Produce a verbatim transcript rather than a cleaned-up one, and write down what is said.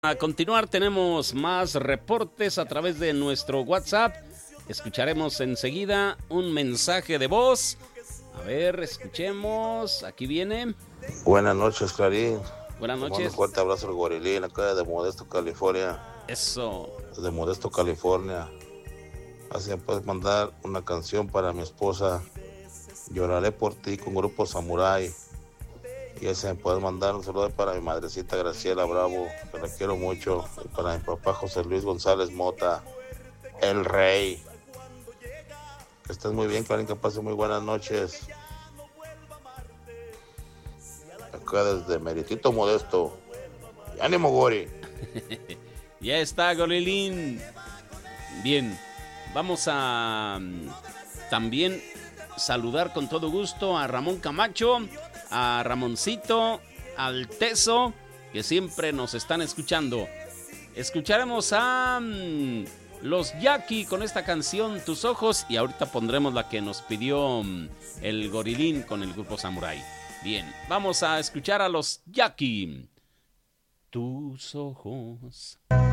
A continuar tenemos más reportes a través de nuestro WhatsApp. Escucharemos enseguida un mensaje de voz. A ver, escuchemos. Aquí viene. Buenas noches, Clarín. Buenas noches. Un fuerte abrazo al Gorilín, acá de Modesto, California. Eso. De Modesto, California. Así me puedes mandar una canción para mi esposa. Lloraré por ti con Grupo Samurai. Y ese me puedes mandar un saludo para mi madrecita Graciela Bravo, que la quiero mucho. Y para mi papá José Luis González Mota, el rey. Que estés muy bien, Clarín, que pases muy buenas noches. Acá desde Meritito Modesto. Y ánimo, Gori. Ya está, Gorilín. Bien, vamos a también saludar con todo gusto a Ramón Camacho, a Ramoncito, al Teso, que siempre nos están escuchando. Escucharemos a um, los Jackie con esta canción Tus Ojos, y ahorita pondremos la que nos pidió um, el Gorilín con el Grupo Samurai. Bien, vamos a escuchar a los Jackie. Tus ojos